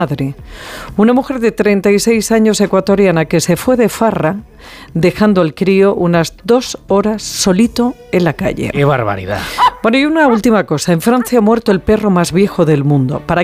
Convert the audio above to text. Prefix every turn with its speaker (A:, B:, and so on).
A: Madre. Una mujer de 36 años ecuatoriana que se fue de farra dejando el crío unas 2 horas solito en la calle.
B: ¡Qué barbaridad!
A: Bueno, y una última cosa. En Francia ha muerto el perro más viejo del mundo. Para